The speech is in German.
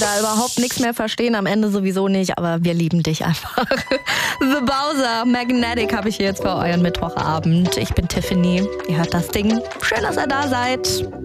Da überhaupt nichts mehr verstehen, am Ende sowieso nicht, aber wir lieben dich einfach. The Bowser, Magnetic habe ich hier jetzt für euren Mittwochabend. Ich bin Tiffany, ihr hört das Ding. Schön, dass ihr da seid.